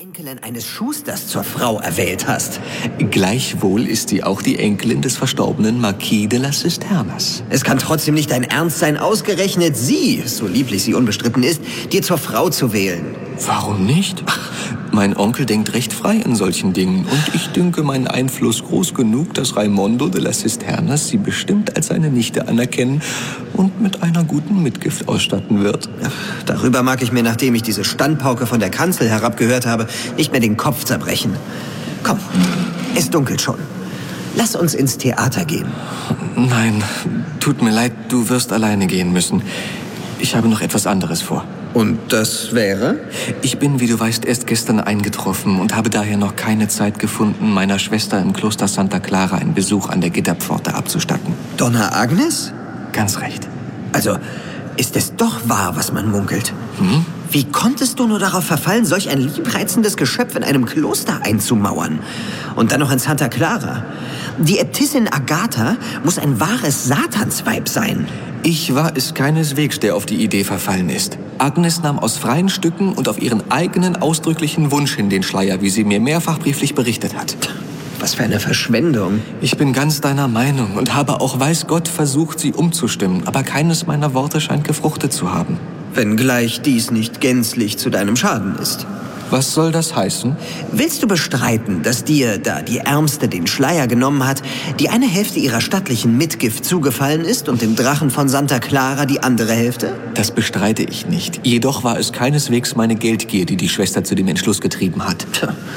Enkelin eines Schusters zur Frau erwählt hast. Gleichwohl ist sie auch die Enkelin des verstorbenen Marquis de las Cisternas. Es kann trotzdem nicht dein Ernst sein, ausgerechnet sie, so lieblich sie unbestritten ist, dir zur Frau zu wählen. Warum nicht? Mein Onkel denkt recht frei in solchen Dingen und ich dünke meinen Einfluss groß genug, dass Raimondo de las Cisternas sie bestimmt als seine Nichte anerkennen und mit einer guten Mitgift ausstatten wird. Darüber mag ich mir, nachdem ich diese Standpauke von der Kanzel herabgehört habe, nicht mehr den Kopf zerbrechen. Komm, es dunkelt schon. Lass uns ins Theater gehen. Nein, tut mir leid, du wirst alleine gehen müssen. Ich habe noch etwas anderes vor. Und das wäre? Ich bin, wie du weißt, erst gestern eingetroffen und habe daher noch keine Zeit gefunden, meiner Schwester im Kloster Santa Clara einen Besuch an der Gitterpforte abzustatten. Donna Agnes? Ganz recht. Also, ist es doch wahr, was man munkelt? Wie konntest du nur darauf verfallen, solch ein liebreizendes Geschöpf in einem Kloster einzumauern? Und dann noch in Santa Clara. Die Äbtissin Agatha muss ein wahres Satansweib sein. Ich war es keineswegs, der auf die Idee verfallen ist. Agnes nahm aus freien Stücken und auf ihren eigenen ausdrücklichen Wunsch hin den Schleier, wie sie mir mehrfach brieflich berichtet hat. Was für eine Verschwendung. Ich bin ganz deiner Meinung und habe auch, weiß Gott, versucht, sie umzustimmen. Aber keines meiner Worte scheint gefruchtet zu haben. Wenngleich dies nicht gänzlich zu deinem Schaden ist. Was soll das heißen? Willst du bestreiten, dass dir, da die Ärmste den Schleier genommen hat, die eine Hälfte ihrer stattlichen Mitgift zugefallen ist und dem Drachen von Santa Clara die andere Hälfte? Das bestreite ich nicht. Jedoch war es keineswegs meine Geldgier, die die Schwester zu dem Entschluss getrieben hat.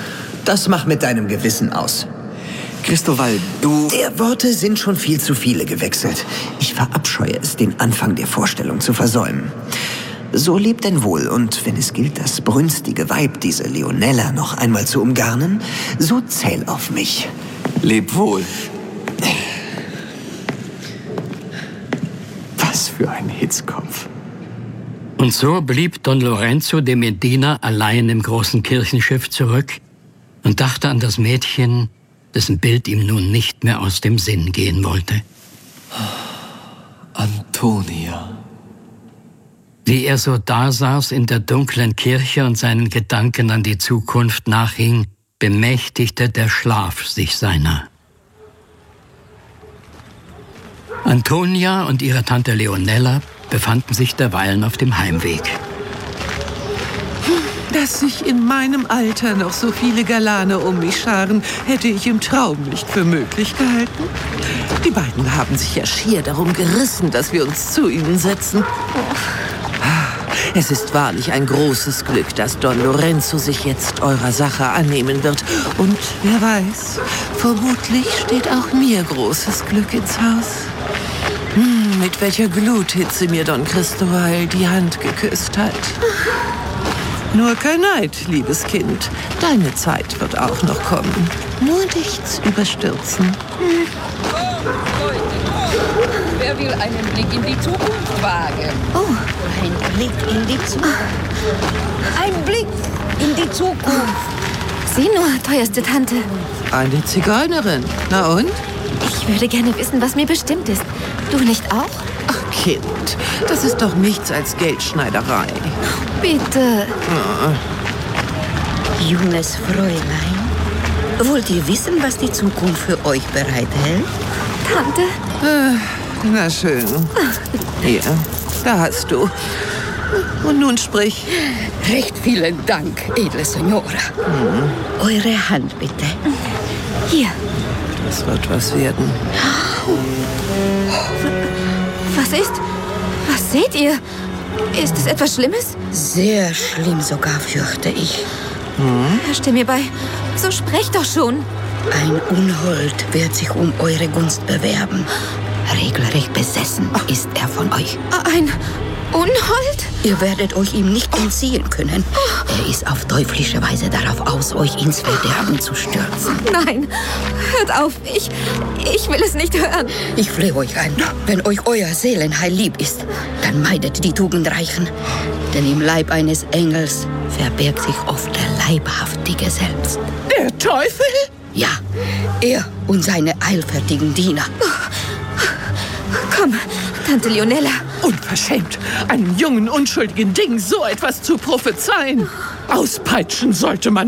Das mach mit deinem Gewissen aus. Christoval, du... Der Worte sind schon viel zu viele gewechselt. Ich verabscheue es, den Anfang der Vorstellung zu versäumen. So leb denn wohl, und wenn es gilt, das brünstige Weib, diese Leonella, noch einmal zu umgarnen, so zähl auf mich. Leb wohl. Was für ein Hitzkopf. Und so blieb Don Lorenzo de Medina allein im großen Kirchenschiff zurück und dachte an das Mädchen, dessen Bild ihm nun nicht mehr aus dem Sinn gehen wollte. Antonia. Wie er so dasaß in der dunklen Kirche und seinen Gedanken an die Zukunft nachhing, bemächtigte der Schlaf sich seiner. Antonia und ihre Tante Leonella befanden sich derweilen auf dem Heimweg. Dass sich in meinem Alter noch so viele Galane um mich scharen, hätte ich im Traum nicht für möglich gehalten. Die beiden haben sich ja schier darum gerissen, dass wir uns zu ihnen setzen. Es ist wahrlich ein großes Glück, dass Don Lorenzo sich jetzt eurer Sache annehmen wird. Und wer weiß, vermutlich steht auch mir großes Glück ins Haus. Mit welcher Gluthitze mir Don Christoval die Hand geküsst hat. Nur kein Neid, liebes Kind. Deine Zeit wird auch noch kommen. Nur nichts überstürzen. Wer will einen Blick in die Zukunft wagen? Oh, ein Blick in die Zukunft. Ein Blick in die Zukunft. Sieh nur, teuerste Tante. Eine Zigeunerin. Na und? Ich würde gerne wissen, was mir bestimmt ist. Du nicht auch? Ach, Kind, das ist doch nichts als Geldschneiderei. Bitte. Junges Fräulein, wollt ihr wissen, was die Zukunft für euch bereithält? Tante? Na schön. Hier, da hast du. Und nun sprich. Recht vielen Dank, edle Signora. Eure Hand bitte. Hier. Das wird was werden. Was ist? Was seht ihr? Ist es etwas Schlimmes? Sehr schlimm sogar, fürchte ich. Steh mir bei. So sprecht doch schon. Ein Unhold wird sich um eure Gunst bewerben. Regelrecht besessen ist er von euch. Ein Unhold? Ihr werdet euch ihm nicht entziehen können. Er ist auf teuflische Weise darauf aus, euch ins Verderben zu stürzen. Nein, hört auf. Ich will es nicht hören. Ich flehe euch an, wenn euch euer Seelenheil lieb ist, dann meidet die Tugendreichen. Denn im Leib eines Engels verbirgt sich oft der Leibhaftige selbst. Der Teufel? Ja, er und seine eilfertigen Diener. Komm, Tante Leonella. Unverschämt, einem jungen, unschuldigen Ding so etwas zu prophezeien. Auspeitschen sollte man